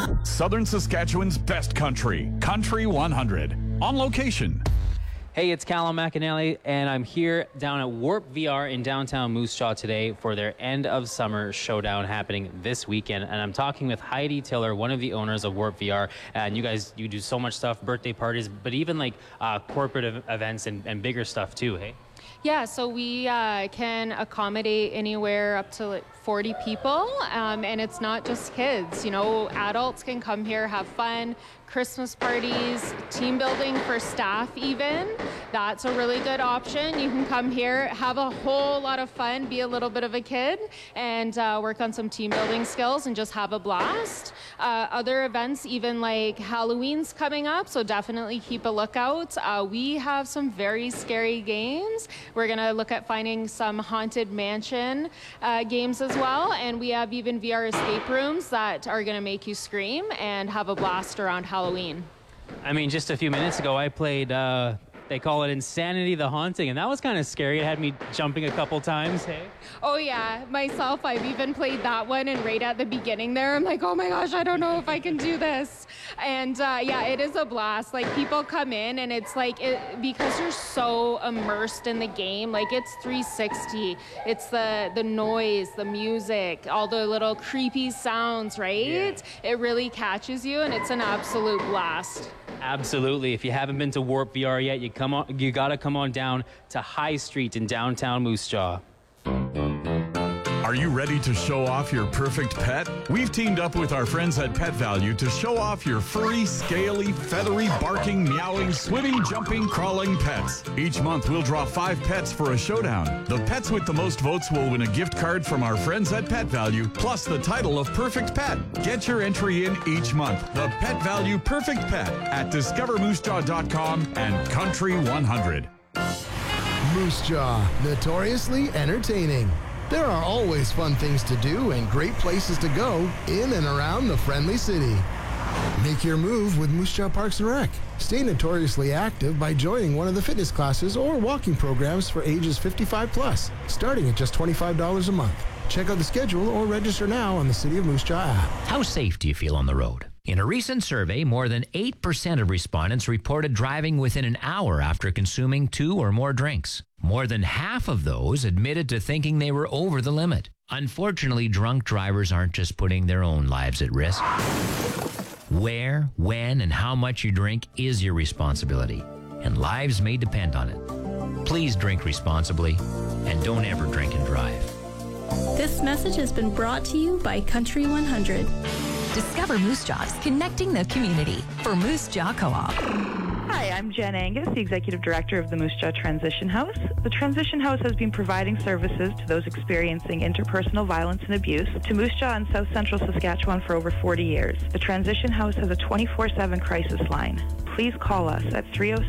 Southern Saskatchewan's best country, Country 100. On location. Hey, it's Callum McAnally, and I'm here down at Warp VR in downtown Moose Jaw today for their end of summer showdown happening this weekend. And I'm talking with Heidi Tiller, one of the owners of Warp VR. And you guys, you do so much stuff, birthday parties, but even like corporate events and bigger stuff too, hey? Yeah, so we can accommodate anywhere up to like 40 people, and it's not just kids. You know, adults can come here, have fun, Christmas parties, team building for staff even. That's a really good option. You can come here, have a whole lot of fun, be a little bit of a kid, and work on some team building skills and just have a blast. Other events, even like Halloween's coming up, so definitely keep a lookout. We have some very scary games. We're going to look at finding some Haunted Mansion games as well, and we have even VR escape rooms that are going to make you scream and have a blast around Halloween. I mean, just a few minutes ago, I played, they call it Insanity the Haunting, and that was kind of scary. It had me jumping a couple times, hey? Oh yeah, myself, I've even played that one, and right at the beginning there, I'm like, oh my gosh, I don't know if I can do this. And yeah, it is a blast. Like, people come in, and it's like, because you're so immersed in the game, like, it's 360. It's the noise, the music, all the little creepy sounds, right? Yeah. It really catches you, and it's an absolute blast. Absolutely. If you haven't been to Warp VR yet, you gotta come on down to High Street in downtown Moose Jaw. Are you ready to show off your perfect pet? We've teamed up with our friends at Pet Value to show off your furry, scaly, feathery, barking, meowing, swimming, jumping, crawling pets. Each month, we'll draw 5 pets for a showdown. The pets with the most votes will win a gift card from our friends at Pet Value, plus the title of Perfect Pet. Get your entry in each month. The Pet Value Perfect Pet at discovermoosejaw.com and Country 100. Moose Jaw, notoriously entertaining. There are always fun things to do and great places to go in and around the friendly city. Make your move with Moose Jaw Parks and Rec. Stay notoriously active by joining one of the fitness classes or walking programs for ages 55 plus, starting at just $25 a month. Check out the schedule or register now on the City of Moose Jaw app. How safe do you feel on the road? In a recent survey, more than 8% of respondents reported driving within an hour after consuming 2 or more drinks. More than half of those admitted to thinking they were over the limit. Unfortunately, drunk drivers aren't just putting their own lives at risk. Where, when, and how much you drink is your responsibility, and lives may depend on it. Please drink responsibly, and don't ever drink and drive. This message has been brought to you by Country 100. Discover Moose Jaw's connecting the community for Moose Jaw Co-op. Hi, I'm Jen Angus, the Executive Director of the Moose Jaw Transition House. The Transition House has been providing services to those experiencing interpersonal violence and abuse to Moose Jaw and South Central Saskatchewan for over 40 years. The Transition House has a 24/7 crisis line. Please call us at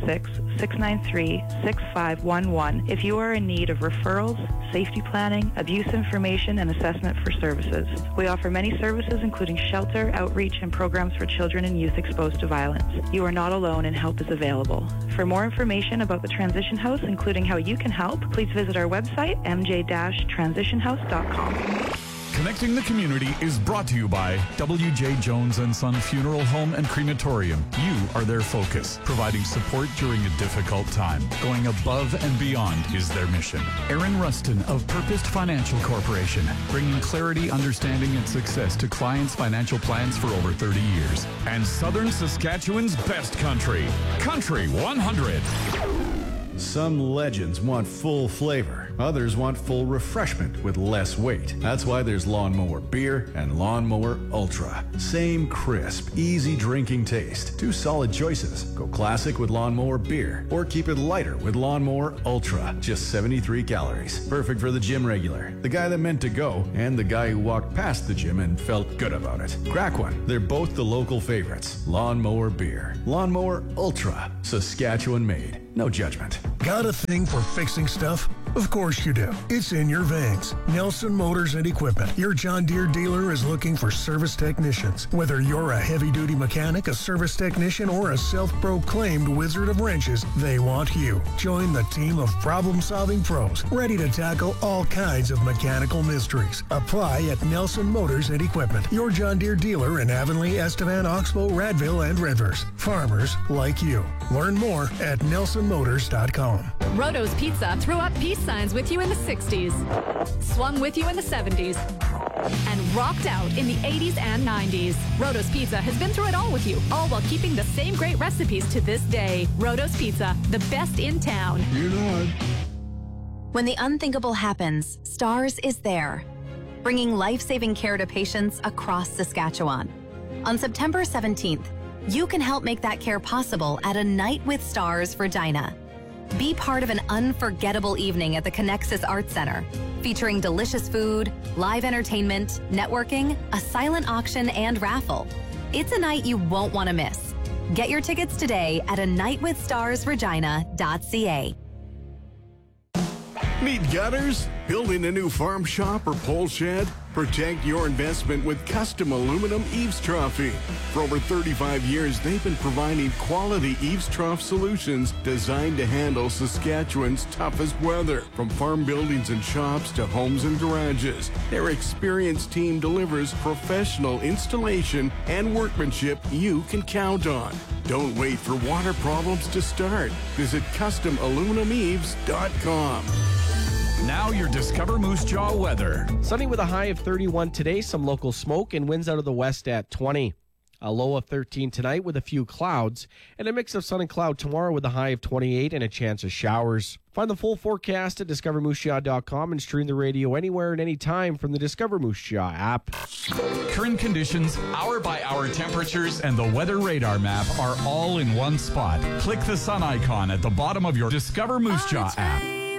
306-693-6511 if you are in need of referrals, safety planning, abuse information, and assessment for services. We offer many services including shelter, outreach, and programs for children and youth exposed to violence. You are not alone and help is available. For more information about the Transition House, including how you can help, please visit our website, mj-transitionhouse.com. Connecting the Community is brought to you by W.J. Jones & Son Funeral Home and Crematorium. You are their focus, providing support during a difficult time. Going above and beyond is their mission. Aaron Rustin of Purposed Financial Corporation, bringing clarity, understanding, and success to clients' financial plans for over 30 years. And Southern Saskatchewan's best country, Country 100. Some legends want full flavor. Others want full refreshment with less weight. That's why there's Lawnmower Beer and Lawnmower Ultra. Same crisp, easy drinking taste. 2 solid choices. Go classic with Lawnmower Beer or keep it lighter with Lawnmower Ultra. Just 73 calories. Perfect for the gym regular, the guy that meant to go, and the guy who walked past the gym and felt good about it. Crack one. They're both the local favorites. Lawnmower Beer. Lawnmower Ultra. Saskatchewan made. no judgment. Got a thing for fixing stuff? Of course you do. It's in your veins. Nelson Motors and Equipment. Your John Deere dealer is looking for service technicians. Whether you're a heavy-duty mechanic, a service technician, or a self-proclaimed wizard of wrenches, they want you. Join the team of problem-solving pros, ready to tackle all kinds of mechanical mysteries. Apply at Nelson Motors and Equipment. Your John Deere dealer in Avonlea, Estevan, Oxbow, Radville, and Redverse. Farmers like you. Learn more at nelsonmotors.com. Roto's Pizza threw up peace signs with you in the 60s, swung with you in the 70s, and rocked out in the 80s and 90s. Roto's Pizza has been through it all with you, all while keeping the same great recipes to this day. Roto's Pizza, the best in town. You know it. When the unthinkable happens, STARS is there, bringing life-saving care to patients across Saskatchewan. On September 17th, you can help make that care possible at A Night with Stars Regina. Be part of an unforgettable evening at the Connexus Arts Center, featuring delicious food, live entertainment, networking, a silent auction, and raffle. It's a night you won't want to miss. Get your tickets today at anightwithstarsregina.ca. Need gutters? Building a new farm shop or pole shed? Protect your investment with custom aluminum eaves troughing. For over 35 years, they've been providing quality eaves trough solutions designed to handle Saskatchewan's toughest weather. From farm buildings and shops to homes and garages, their experienced team delivers professional installation and workmanship you can count on. Don't wait for water problems to start. Visit CustomAluminumEaves.com. Now your Discover Moose Jaw weather. Sunny with a high of 31 today, some local smoke, and winds out of the west at 20. A low of 13 tonight with a few clouds, and a mix of sun and cloud tomorrow with a high of 28 and a chance of showers. Find the full forecast at discovermoosejaw.com and stream the radio anywhere and anytime from the Discover Moose Jaw app. Current conditions, hour-by-hour temperatures, and the weather radar map are all in one spot. Click the sun icon at the bottom of your Discover Moose Jaw app.